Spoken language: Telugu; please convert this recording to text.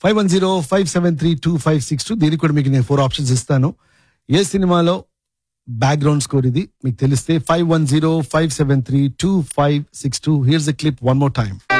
5105732562. దీనికి కూడా మీకు నేను 4 ఆప్షన్స్ ఇస్తాను. ఏ సినిమాలో బ్యాక్గ్రౌండ్ స్కోర్ ఇది మీకు తెలిస్తే 5105732562. Here's the clip one more time.